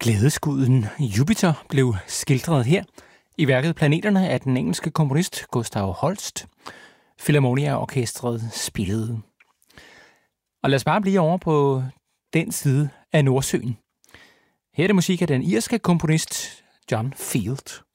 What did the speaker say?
Glædeskuden Jupiter blev skildret her i værket Planeterne af den engelske komponist Gustav Holst. Philharmonia-orkestret spillede. Og lad os bare blive over på den side af Nordsøen. Her er det musik af den irske komponist John Field.